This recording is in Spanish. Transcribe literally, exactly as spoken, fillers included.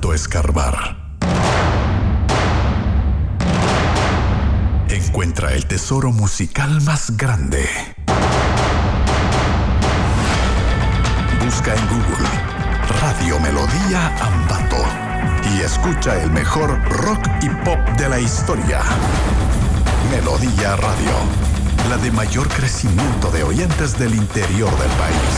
tanto escarbar. Encuentra el tesoro musical más grande. Busca en Google Radio Melodía Ambato y escucha el mejor rock y pop de la historia. Melodía Radio, la de mayor crecimiento de oyentes del interior del país.